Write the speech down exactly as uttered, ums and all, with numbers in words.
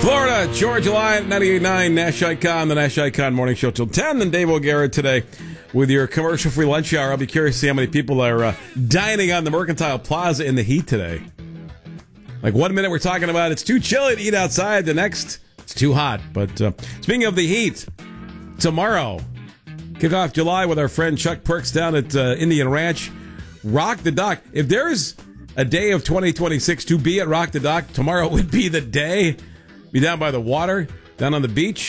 Florida, Georgia Line, ninety-eight point nine, Nash Icon, the Nash Icon Morning Show till ten. And Dave O'Gara today with your commercial-free lunch hour. I'll be curious to see how many people are uh, dining on the Mercantile Plaza in the heat today. Like one minute we're talking about it's too chilly to eat outside. The next, it's too hot. But uh, speaking of the heat, tomorrow, kick off July with our friend Chuck Perks down at uh, Indian Ranch. Rock the Dock. If there's a day of twenty twenty-six to be at Rock the Dock, tomorrow would be the day. Be down by the water, down on the beach.